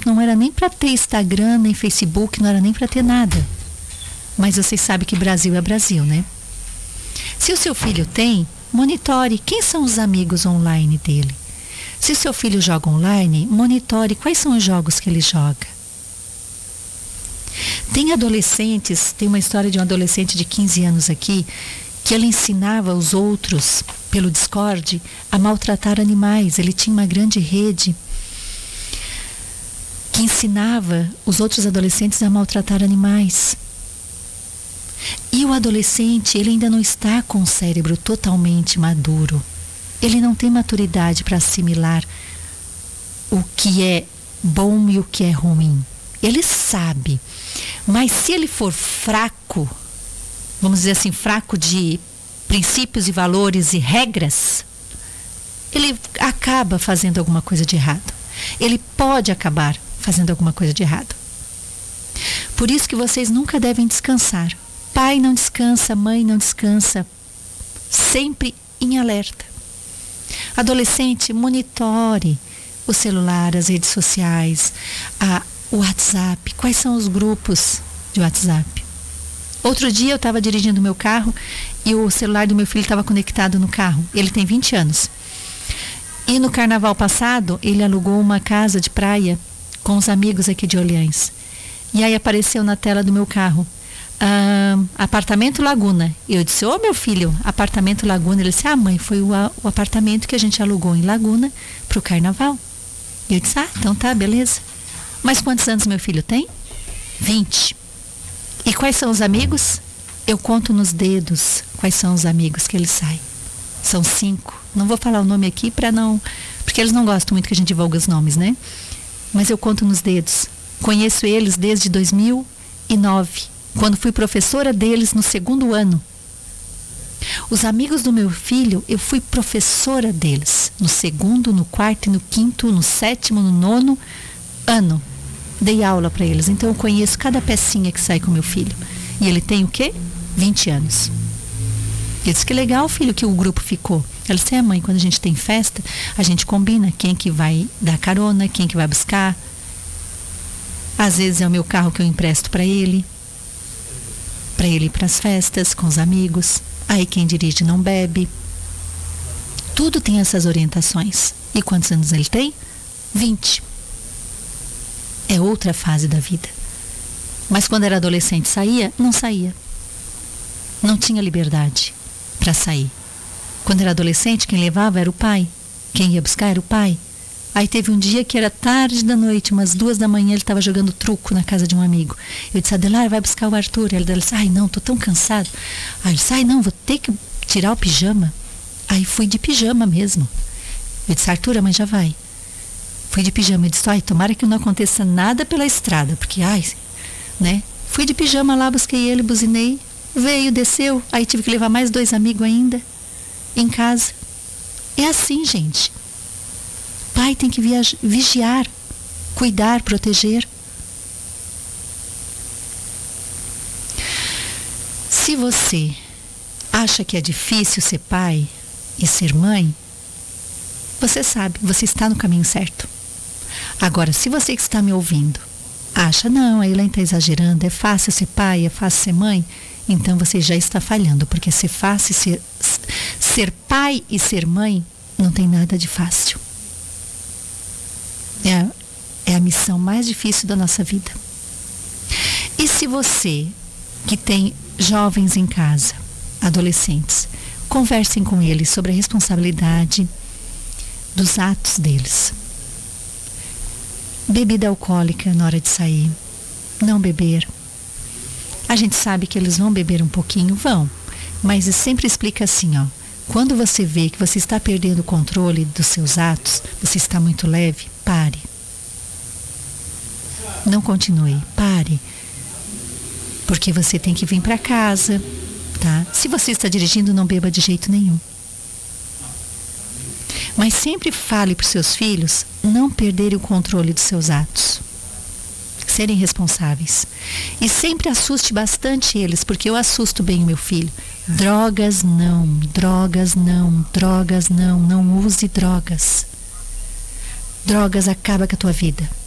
tempo não era nem para ter Instagram, nem Facebook, não era nem para ter nada. Mas vocês sabem que Brasil é Brasil, né? Se o seu filho tem, monitore quem são os amigos online dele. Se o seu filho joga online, monitore quais são os jogos que ele joga. Tem adolescentes, tem uma história de um adolescente de 15 anos aqui, que ele ensinava os outros, pelo Discord, a maltratar animais. Ele tinha uma grande rede que ensinava os outros adolescentes a maltratar animais. E o adolescente, ele ainda não está com o cérebro totalmente maduro. Ele não tem maturidade para assimilar o que é bom e o que é ruim. Ele sabe, mas se ele for fraco, vamos dizer assim, fraco de princípios e valores e regras, ele acaba fazendo alguma coisa de errado. Ele pode acabar fazendo alguma coisa de errado. Por isso que vocês nunca devem descansar. Pai não descansa, mãe não descansa, sempre em alerta. Adolescente, monitore o celular, as redes sociais, o WhatsApp. Quais são os grupos de WhatsApp? Outro dia eu estava dirigindo o meu carro e o celular do meu filho estava conectado no carro. Ele tem 20 anos. E no carnaval passado, ele alugou uma casa de praia com os amigos aqui de Orleans. E aí apareceu na tela do meu carro, apartamento Laguna. Eu disse, ô meu filho, apartamento Laguna. Ele disse, mãe, foi o apartamento que a gente alugou em Laguna para o carnaval. Eu disse, então tá, beleza. Mas quantos anos meu filho tem? 20. E quais são os amigos? Eu conto nos dedos quais são os amigos que ele sai. São 5. Não vou falar o nome aqui porque eles não gostam muito que a gente divulgue os nomes, né? Mas eu conto nos dedos. Conheço eles desde 2009, quando fui professora deles no 2º ano. Os amigos do meu filho, eu fui professora deles no 2º, no 4º, no 5º, no 7º, no 9º ano. Dei aula para eles, então eu conheço cada pecinha que sai com meu filho. E ele tem o quê? 20 anos. Eu disse, que legal, filho, que o grupo ficou. Ela disse, mãe, quando a gente tem festa, a gente combina quem que vai dar carona, quem que vai buscar. Às vezes é o meu carro que eu empresto para ele ir para as festas com os amigos. Aí quem dirige não bebe. Tudo tem essas orientações. E quantos anos ele tem? 20. É outra fase da vida. Mas quando era adolescente saía? Não saía. Não tinha liberdade para sair. Quando era adolescente, quem levava era o pai. Quem ia buscar era o pai. Aí teve um dia que era tarde da noite, umas 2 da manhã, ele estava jogando truco na casa de um amigo. Eu disse, Adelar, vai buscar o Arthur. Ela disse, não, tô tão cansado. Aí ele disse, não, vou ter que tirar o pijama. Aí fui de pijama mesmo. Eu disse, Arthur, a mãe já vai. Fui de pijama. Eu disse, tomara que não aconteça nada pela estrada, porque, né? Fui de pijama lá, busquei ele, buzinei, veio, desceu. Aí tive que levar mais 2 amigos ainda em casa. É assim, gente. Pai tem que vigiar, cuidar, proteger. Se você acha que é difícil ser pai e ser mãe, você sabe, você está no caminho certo. Agora, se você que está me ouvindo acha, não, a Elaine está exagerando, é fácil ser pai, é fácil ser mãe, então você já está falhando, porque ser fácil, ser pai e ser mãe não tem nada de fácil. É a missão mais difícil da nossa vida. E se você que tem jovens em casa, adolescentes, conversem com eles sobre a responsabilidade dos atos deles. Bebida alcoólica na hora de sair, não beber. A gente sabe que eles vão beber um pouquinho, vão, mas sempre explica assim, quando você vê que você está perdendo o controle dos seus atos, você está muito leve, pare. Não continue, pare. Porque você tem que vir para casa, tá? Se você está dirigindo, não beba de jeito nenhum. Mas sempre fale para os seus filhos não perderem o controle dos seus atos. Serem responsáveis. E sempre assuste bastante eles, porque eu assusto bem o meu filho. Drogas não, drogas não, drogas não, não use drogas. Drogas acabam com a tua vida.